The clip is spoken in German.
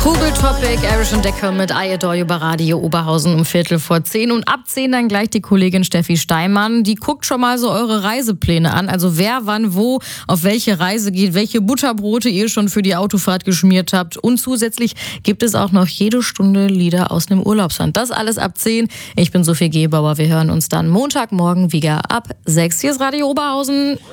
Topic, Irish und Deckel mit I Adore You bei Radio Oberhausen um 10:15 und ab 10 dann gleich die Kollegin Steffi Steinmann. Die guckt schon mal so eure Reisepläne an, also wer, wann, wo, auf welche Reise geht, welche Butterbrote ihr schon für die Autofahrt geschmiert habt und zusätzlich gibt es auch noch jede Stunde Lieder aus dem Urlaubsland. Das alles ab 10. Ich bin Sophie Gebauer, wir hören uns dann Montagmorgen wieder ab 6. Hier ist Radio Oberhausen.